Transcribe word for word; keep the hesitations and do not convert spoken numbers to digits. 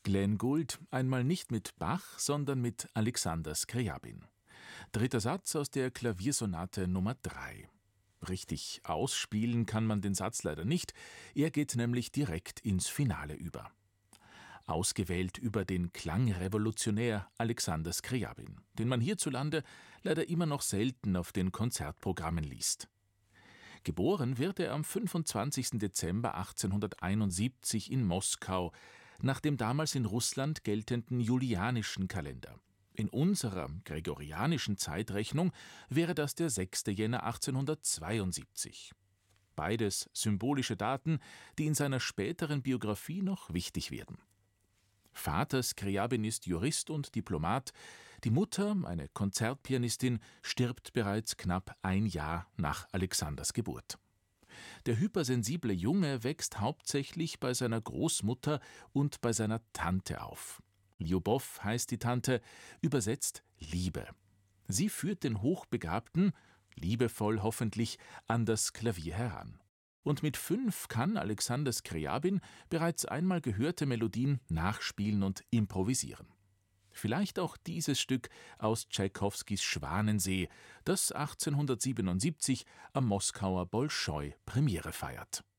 Glenn Gould, einmal nicht mit Bach, sondern mit Alexander Skrjabin. Dritter Satz aus der Klaviersonate Nummer drei. Richtig ausspielen kann man den Satz leider nicht, er geht nämlich direkt ins Finale über. Ausgewählt über den Klangrevolutionär Alexander Skrjabin, den man hierzulande leider immer noch selten auf den Konzertprogrammen liest. Geboren wird er am fünfundzwanzigsten Dezember achtzehnhunderteinundsiebzig in Moskau, nach dem damals in Russland geltenden julianischen Kalender. In unserer gregorianischen Zeitrechnung wäre das der sechste Jänner achtzehnhundertzweiundsiebzig. Beides symbolische Daten, die in seiner späteren Biografie noch wichtig werden. Vater Skrjabin ist Jurist und Diplomat, die Mutter, eine Konzertpianistin, stirbt bereits knapp ein Jahr nach Alexanders Geburt. Der hypersensible Junge wächst hauptsächlich bei seiner Großmutter und bei seiner Tante auf. Ljubow heißt die Tante, übersetzt Liebe. Sie führt den Hochbegabten, liebevoll hoffentlich, an das Klavier heran. Und mit fünf kann Alexander Skrjabin bereits einmal gehörte Melodien nachspielen und improvisieren. Vielleicht auch dieses Stück aus Tschaikowskis Schwanensee, das achtzehnhundertsiebenundsiebzig am Moskauer Bolschoi Premiere feiert.